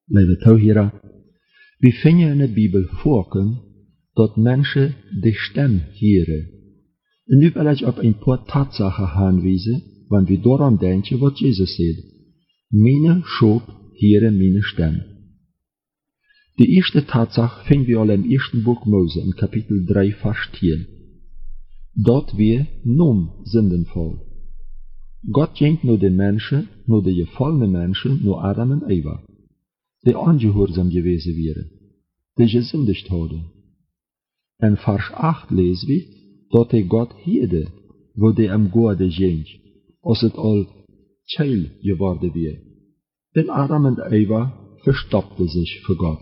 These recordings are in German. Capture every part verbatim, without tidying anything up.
Lieve toehoorder, we vinden in de Bijbel voorkomt dat mensen de stem horen. En nu wil ik op een paar Tatsachen aanwijzen, want we daaraan denken wat Jezus zei. Meine Schop horen meine Stem. De eerste Tatsache vinden we al im eersten Buch Mose, in Kapitel drei, Vers tien. Dat wir nun sündenvoll. Gott ging nur den Menschen, nur de gefallene Menschen, nur Adam en Eva, die ongehoorzaam gewesen wären, die gesündigt hadden. In Vers acht lezen we dat hij God hierde, wo die am Gode ging, als het al Zeil geworden wäre. Denn Adam en Eva verstopten sich für Gott.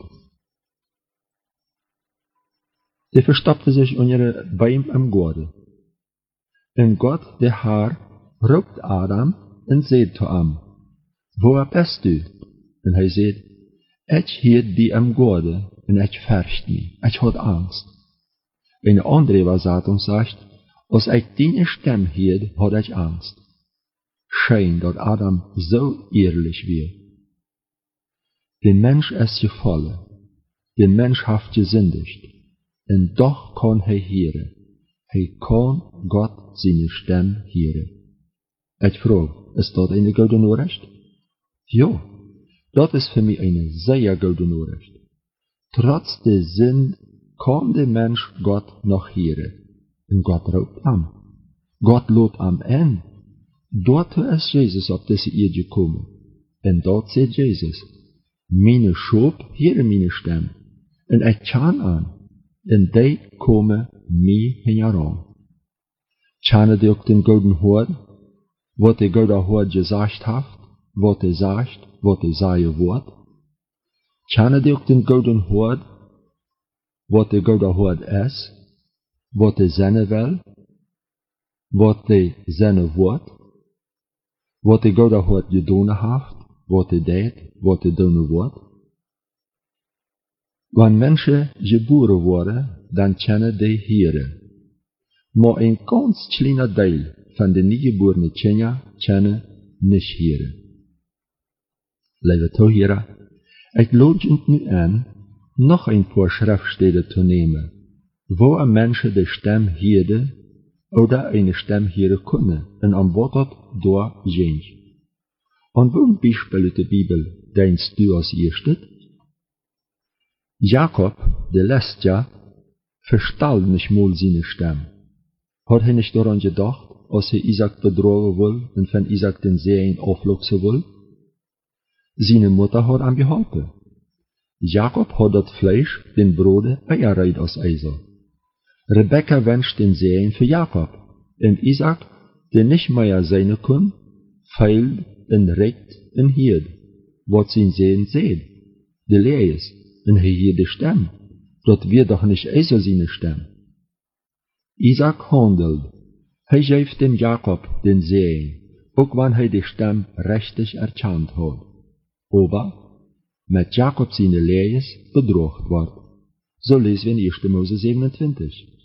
Die verstopten sich unter Baum am Gode. En Gott, der Herr, roept Adam en zei zu ihm, wo bist du? En hij zei, ik hield die am Gode en ik fürcht mich, ik had Angst. Een andere Übersetzung sagt, als ik die Stem hield, had ik Angst. Schön, dat Adam so ehrlich war. Der Mensch ist gefallen, der Mensch hat gesündigt, en doch kann hij hören. Hij kan Gott seine Stem hören. Ik vraag, is dat eine gute Nachricht? Ja, dat is für mich eine sehr gute Nachricht. Trotz der Sünde kann der Mensch Gott noch hören. Und Gott ruft an. Gott lädt am ein. Dort ist Jesus auf diese Erde gekommen. Und dort sagt Jesus, meine Schop hören meine Stimme. Und ich kann an. Und die kommen mir heran. Kennen die auch den Golden Hort? Wat de Gode Hort gesagt hat, wat er sagt, wat er sagen wird? Kennen die auch den Golden Hort? Wat de Gode Hort ist, wat er sein will, wat er sein wird? Wat de Gode Hort getan hat, wat er deed, wat er doen wird? Wenn Menschen geboren worden, dann kennen die Hören. Maar een ganz kleiner Teil van de niegeborene Kinder kennen nicht hören. Lieve toehoorder, ik lood je nu aan nog een paar Schriftstellen te nemen, wo een Menschen de Stem hoorde, oder eine Stem hören kunnen, en aan wat dat door ging. En welk Beispiel uit de Bijbel denkst du als eerste? Jakob, der Letzte, verstal nicht mal seine Stem. Hat er nicht daran gedacht, als er Isaac betrogen will und von Isaac den Sehen aufluchsen will? Seine Mutter hat ihn behalten. Jakob hat das Fleisch, den Brode, eingereiht aus Eisel. Rebekka wünscht den Sehen für Jakob, und Isaac, der nicht mehr sein kann, feilt und regt und hielt, was sein Sehen sieht, der leer ist, und er hielt die Stimme. Dat wird doch nicht Esau seine Stimme. Isaac handelt. Hij geeft dem Jakob den Segen, auch wenn er die Stimme richtig erkannt hat. Aber mit Jakob seine Lehres bedroht wird. So lesen wir in erster Mose siebenundzwanzig.